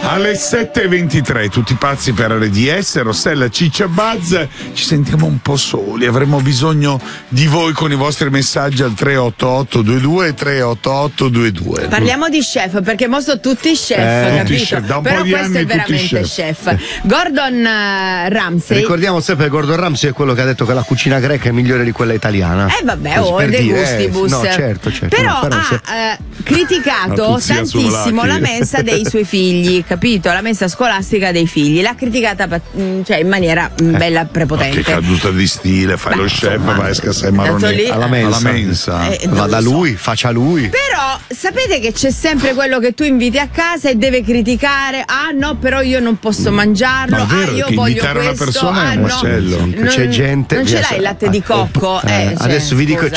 Alle 7.23, tutti pazzi per RDS, Rossella, Ciccia, Buzz. Ci sentiamo un po' soli, avremo bisogno di voi con i vostri messaggi al 38822 38822. Parliamo di chef, perché mo sono tutti chef, capito? Tutti chef, da un però po' di questo anni è veramente chef. Gordon Ramsay. Ricordiamo sempre che Gordon Ramsay è quello che ha detto che la cucina greca è migliore di quella italiana. Vabbè, Per dei dire, gustibus. no, certo. Però No, ha criticato Tuzia tantissimo Sulaki. la mensa dei suoi figli, capito? La mensa scolastica dei figli. L'ha criticata cioè in maniera bella prepotente. Che caduta di stile, fai lo chef, vai a scassare Tanto lì- marroni alla mensa. non Va lo da so. lui, faccia lui. Però sapete che c'è sempre quello che tu inviti a casa e deve criticare. Ah no, però io non posso mangiarlo. Ma è vero, io che voglio invitare una questo. persona è un no. macello. C'è gente. Non ce l'hai il latte di cocco. Cioè, adesso vi dico, scusa.